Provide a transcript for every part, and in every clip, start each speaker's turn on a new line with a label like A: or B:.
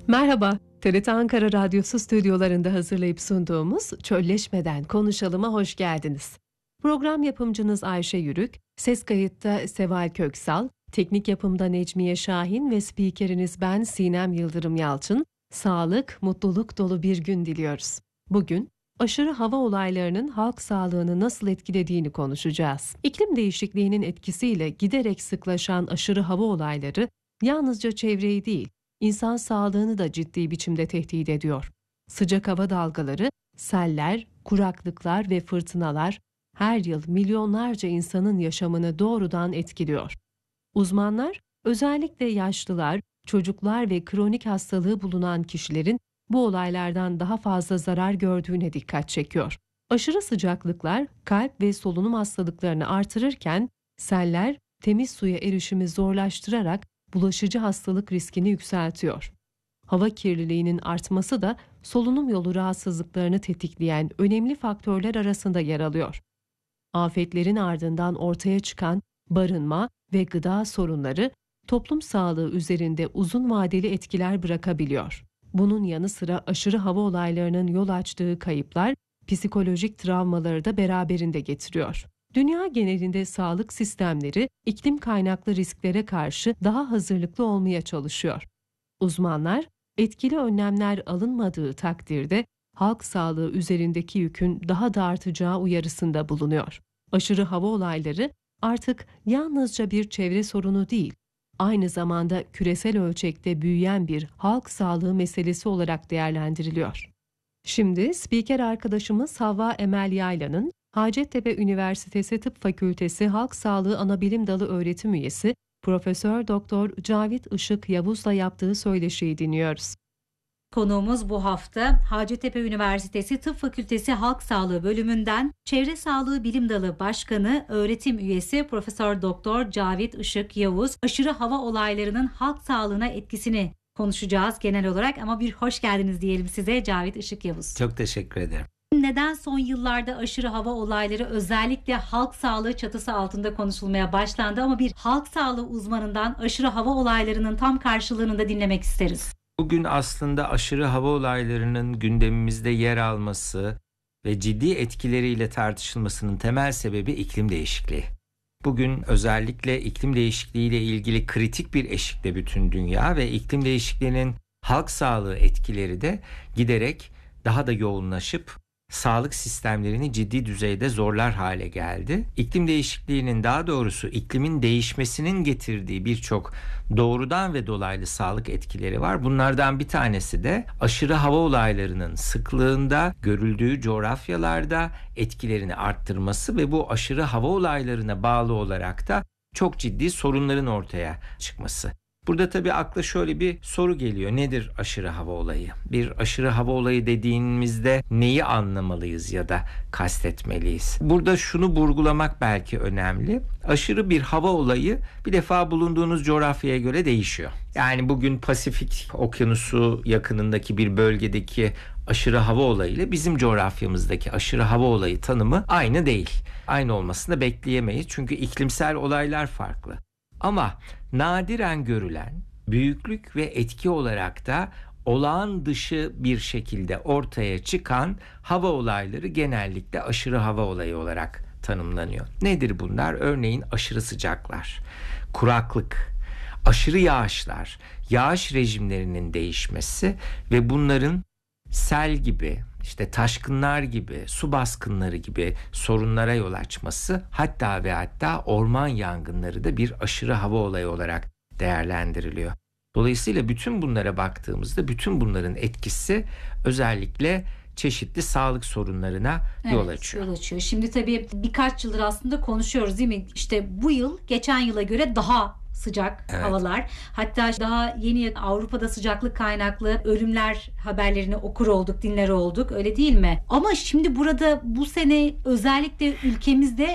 A: Merhaba, TRT Ankara Radyosu stüdyolarında hazırlayıp sunduğumuz Çölleşmeden Konuşalım'a hoş geldiniz. Program yapımcınız Ayşe Yürük, ses kayıtta Seval Köksal, teknik yapımda Necmiye Şahin ve spikeriniz ben Sinem Yıldırım Yalçın. Sağlık, mutluluk dolu bir gün diliyoruz. Bugün aşırı hava olaylarının halk sağlığını nasıl etkilediğini konuşacağız. İklim değişikliğinin etkisiyle giderek sıklaşan aşırı hava olayları yalnızca çevreyi değil, İnsan sağlığını da ciddi biçimde tehdit ediyor. Sıcak hava dalgaları, seller, kuraklıklar ve fırtınalar her yıl milyonlarca insanın yaşamını doğrudan etkiliyor. Uzmanlar, özellikle yaşlılar, çocuklar ve kronik hastalığı bulunan kişilerin bu olaylardan daha fazla zarar gördüğüne dikkat çekiyor. Aşırı sıcaklıklar kalp ve solunum hastalıklarını artırırken, seller temiz suya erişimi zorlaştırarak bulaşıcı hastalık riskini yükseltiyor. Hava kirliliğinin artması da solunum yolu rahatsızlıklarını tetikleyen önemli faktörler arasında yer alıyor. Afetlerin ardından ortaya çıkan barınma ve gıda sorunları toplum sağlığı üzerinde uzun vadeli etkiler bırakabiliyor. Bunun yanı sıra aşırı hava olaylarının yol açtığı kayıplar psikolojik travmaları da beraberinde getiriyor. Dünya genelinde sağlık sistemleri iklim kaynaklı risklere karşı daha hazırlıklı olmaya çalışıyor. Uzmanlar, etkili önlemler alınmadığı takdirde halk sağlığı üzerindeki yükün daha da artacağı uyarısında bulunuyor. Aşırı hava olayları artık yalnızca bir çevre sorunu değil, aynı zamanda küresel ölçekte büyüyen bir halk sağlığı meselesi olarak değerlendiriliyor. Şimdi spiker arkadaşımız Havva Emel Yaylan'ın Hacettepe Üniversitesi Tıp Fakültesi Halk Sağlığı Anabilim Dalı öğretim üyesi Profesör Doktor Cavit Işık Yavuz'la yaptığı söyleşiyi dinliyoruz.
B: Konuğumuz bu hafta Hacettepe Üniversitesi Tıp Fakültesi Halk Sağlığı Bölümünden Çevre Sağlığı Bilim Dalı Başkanı öğretim üyesi Profesör Doktor Cavit Işık Yavuz. Aşırı hava olaylarının halk sağlığına etkisini konuşacağız genel olarak ama bir hoş geldiniz diyelim size Cavit Işık Yavuz.
C: Çok teşekkür ederim.
B: Neden son yıllarda aşırı hava olayları özellikle halk sağlığı çatısı altında konuşulmaya başlandı ama bir halk sağlığı uzmanından aşırı hava olaylarının tam karşılığını da dinlemek isteriz.
C: Bugün aslında aşırı hava olaylarının gündemimizde yer alması ve ciddi etkileriyle tartışılmasının temel sebebi iklim değişikliği. Bugün özellikle iklim değişikliği ile ilgili kritik bir eşikte bütün dünya ve iklim değişikliğinin halk sağlığı etkileri de giderek daha da yoğunlaşıp sağlık sistemlerini ciddi düzeyde zorlar hale geldi. İklim değişikliğinin, daha doğrusu iklimin değişmesinin getirdiği birçok doğrudan ve dolaylı sağlık etkileri var. Bunlardan bir tanesi de aşırı hava olaylarının sıklığında, görüldüğü coğrafyalarda etkilerini arttırması ve bu aşırı hava olaylarına bağlı olarak da çok ciddi sorunların ortaya çıkması. Burada tabii akla şöyle bir soru geliyor. Nedir aşırı hava olayı? Bir aşırı hava olayı dediğimizde neyi anlamalıyız ya da kastetmeliyiz? Burada şunu vurgulamak belki önemli. Aşırı bir hava olayı bir defa bulunduğunuz coğrafyaya göre değişiyor. Yani bugün Pasifik Okyanusu yakınındaki bir bölgedeki aşırı hava olayı ile bizim coğrafyamızdaki aşırı hava olayı tanımı aynı değil. Aynı olmasını da bekleyemeyiz çünkü iklimsel olaylar farklı. Ama nadiren görülen büyüklük ve etki olarak da olağan dışı bir şekilde ortaya çıkan hava olayları genellikle aşırı hava olayı olarak tanımlanıyor. Nedir bunlar? Örneğin aşırı sıcaklar, kuraklık, aşırı yağışlar, yağış rejimlerinin değişmesi ve bunların sel gibi, işte taşkınlar gibi, su baskınları gibi sorunlara yol açması, hatta ve hatta orman yangınları da bir aşırı hava olayı olarak değerlendiriliyor. Dolayısıyla bütün bunlara baktığımızda bütün bunların etkisi özellikle çeşitli sağlık sorunlarına yol açıyor.
B: Yol açıyor. Şimdi tabii birkaç yıldır aslında konuşuyoruz değil mi? İşte bu yıl geçen yıla göre daha sıcak havalar. Hatta daha yeni Avrupa'da sıcaklık kaynaklı ölümler haberlerini okur olduk, dinler olduk. Öyle değil mi? Ama şimdi burada bu sene özellikle ülkemizde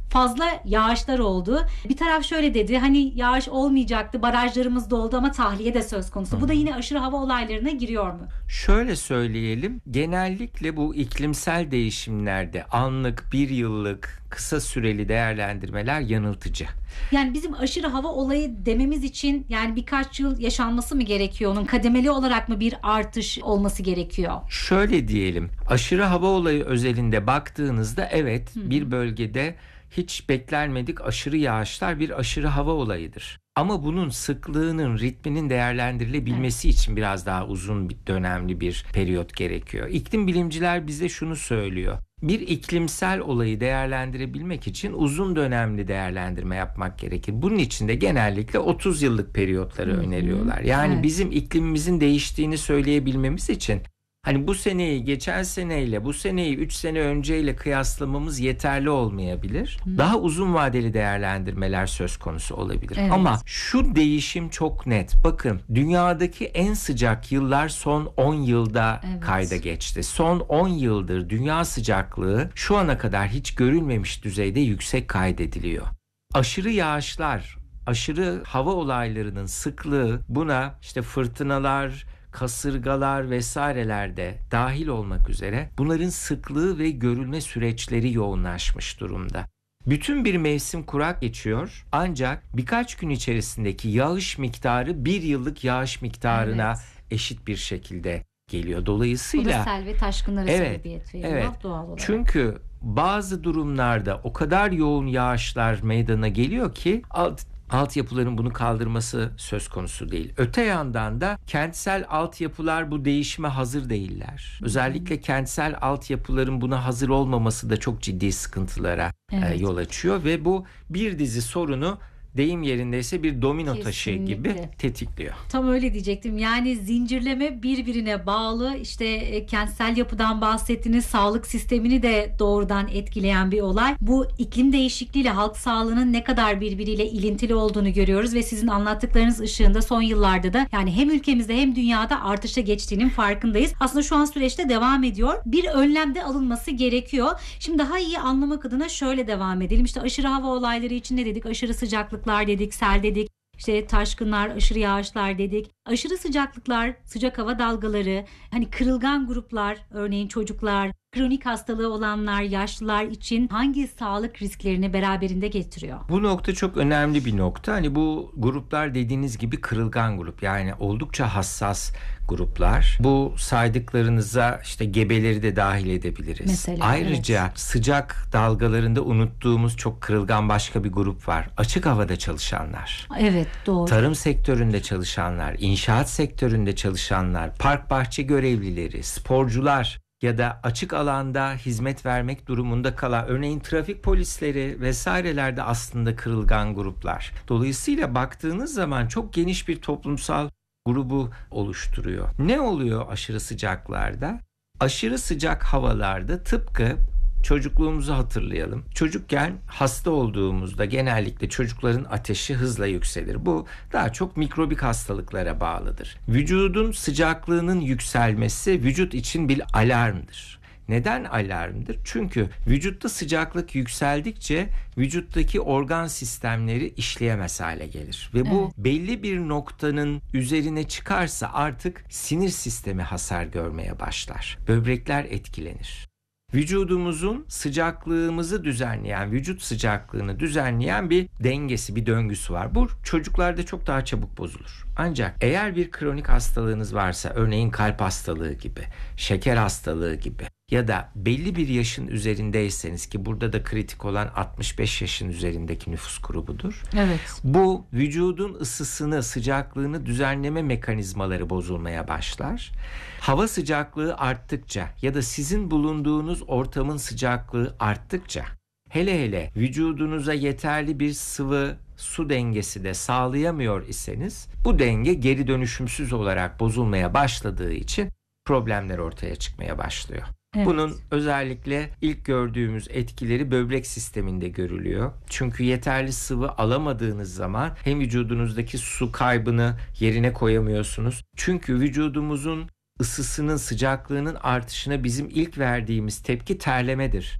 B: fazla yağışlar oldu. Bir taraf şöyle dedi, hani yağış olmayacaktı, barajlarımız doldu ama tahliye de söz konusu. Bu da yine aşırı hava olaylarına giriyor mu?
C: Şöyle söyleyelim, genellikle bu iklimsel değişimlerde anlık, bir yıllık, kısa süreli değerlendirmeler yanıltıcı.
B: Yani bizim aşırı hava olayı dememiz için yani birkaç yıl yaşanması mı gerekiyor? Onun kademeli olarak mı bir artış olması gerekiyor?
C: Şöyle diyelim, aşırı hava olayı özelinde baktığınızda evet, bir bölgede hiç beklenmedik aşırı yağışlar bir aşırı hava olayıdır. Ama bunun sıklığının, ritminin değerlendirilebilmesi için biraz daha uzun bir dönemli bir periyot gerekiyor. İklim bilimciler bize şunu söylüyor. Bir iklimsel olayı değerlendirebilmek için uzun dönemli değerlendirme yapmak gerekir. Bunun için de genellikle 30 yıllık periyotları öneriyorlar. Yani bizim iklimimizin değiştiğini söyleyebilmemiz için hani bu seneyi geçen seneyle, bu seneyi 3 sene önceyle kıyaslamamız yeterli olmayabilir. Daha uzun vadeli değerlendirmeler söz konusu olabilir.
B: Evet.
C: Ama şu değişim çok net. Bakın, dünyadaki en sıcak yıllar son 10 yılda kayda geçti. Son 10 yıldır dünya sıcaklığı şu ana kadar hiç görülmemiş düzeyde yüksek kaydediliyor. Aşırı yağışlar, aşırı hava olaylarının sıklığı, buna işte fırtınalar, kasırgalar vesairelerde dahil olmak üzere bunların sıklığı ve görülme süreçleri yoğunlaşmış durumda. Bütün bir mevsim kurak geçiyor ancak birkaç gün içerisindeki yağış miktarı bir yıllık yağış miktarına eşit bir şekilde geliyor. Dolayısıyla
B: bu da sel ve taşkınlara sebebiyet veriyor doğal olarak.
C: Çünkü bazı durumlarda o kadar yoğun yağışlar meydana geliyor ki altyapıların bunu kaldırması söz konusu değil. Öte yandan da kentsel altyapılar bu değişime hazır değiller. Özellikle kentsel altyapıların buna hazır olmaması da çok ciddi sıkıntılara yol açıyor ve bu bir dizi sorunu deyim yerindeyse bir domino taşı gibi tetikliyor.
B: Tam öyle diyecektim. Yani zincirleme birbirine bağlı. İşte kentsel yapıdan bahsettiniz. Sağlık sistemini de doğrudan etkileyen bir olay. Bu iklim değişikliğiyle halk sağlığının ne kadar birbiriyle ilintili olduğunu görüyoruz ve sizin anlattıklarınız ışığında son yıllarda da yani hem ülkemizde hem dünyada artışa geçtiğinin farkındayız. Aslında şu an süreçte devam ediyor. Bir önlem de alınması gerekiyor. Şimdi daha iyi anlamak adına şöyle devam edelim. İşte aşırı hava olayları için ne dedik? Aşırı sıcaklıklar dedik, sel dedik, işte taşkınlar, aşırı yağışlar dedik. Aşırı sıcaklıklar, sıcak hava dalgaları, hani kırılgan gruplar, örneğin çocuklar, kronik hastalığı olanlar, yaşlılar için hangi sağlık risklerini beraberinde getiriyor?
C: Bu nokta çok önemli bir nokta. Hani bu gruplar dediğiniz gibi kırılgan grup, yani oldukça hassas gruplar. Bu saydıklarınıza işte gebeleri de dahil edebiliriz.
B: Mesela,
C: ayrıca sıcak dalgalarında unuttuğumuz çok kırılgan başka bir grup var. Açık havada çalışanlar.
B: Evet, doğru.
C: Tarım sektöründe çalışanlar, inşaat sektöründe çalışanlar, park bahçe görevlileri, sporcular ya da açık alanda hizmet vermek durumunda kalan, örneğin trafik polisleri vesaireler de aslında kırılgan gruplar. Dolayısıyla baktığınız zaman çok geniş bir toplumsal grubu oluşturuyor. Ne oluyor aşırı sıcaklarda? Aşırı sıcak havalarda tıpkı çocukluğumuzu hatırlayalım. Çocukken hasta olduğumuzda genellikle çocukların ateşi hızla yükselir. Bu daha çok mikrobik hastalıklara bağlıdır. Vücudun sıcaklığının yükselmesi vücut için bir alarmdır. Neden alarmdır? Çünkü vücutta sıcaklık yükseldikçe vücuttaki organ sistemleri işleyemez hale gelir. Ve bu belli bir noktanın üzerine çıkarsa artık sinir sistemi hasar görmeye başlar. Böbrekler etkilenir. Vücudumuzun sıcaklığımızı düzenleyen, vücut sıcaklığını düzenleyen bir dengesi, bir döngüsü var. Bu çocuklarda çok daha çabuk bozulur. Ancak eğer bir kronik hastalığınız varsa, örneğin kalp hastalığı gibi, şeker hastalığı gibi ya da belli bir yaşın üzerindeyseniz, ki burada da kritik olan 65 yaşın üzerindeki nüfus grubudur.
B: Evet.
C: Bu vücudun ısısını, sıcaklığını düzenleme mekanizmaları bozulmaya başlar. Hava sıcaklığı arttıkça ya da sizin bulunduğunuz ortamın sıcaklığı arttıkça, hele hele vücudunuza yeterli bir sıvı su dengesi de sağlayamıyor iseniz, bu denge geri dönüşümsüz olarak bozulmaya başladığı için problemler ortaya çıkmaya başlıyor.
B: Evet.
C: Bunun özellikle ilk gördüğümüz etkileri böbrek sisteminde görülüyor. Çünkü yeterli sıvı alamadığınız zaman hem vücudunuzdaki su kaybını yerine koyamıyorsunuz. Çünkü vücudumuzun ısısının, sıcaklığının artışına bizim ilk verdiğimiz tepki terlemedir.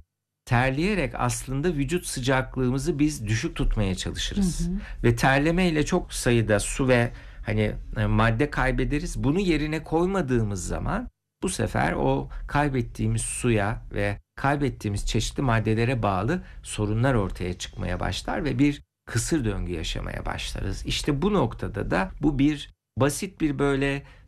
C: terleyerek aslında vücut sıcaklığımızı biz düşük tutmaya çalışırız. Ve terlemeyle çok sayıda su ve madde kaybederiz. Bunu yerine koymadığımız zaman bu sefer o kaybettiğimiz suya ve kaybettiğimiz çeşitli maddelere bağlı sorunlar ortaya çıkmaya başlar ve bir kısır döngü yaşamaya başlarız. İşte bu noktada da bu bir basit bir böyle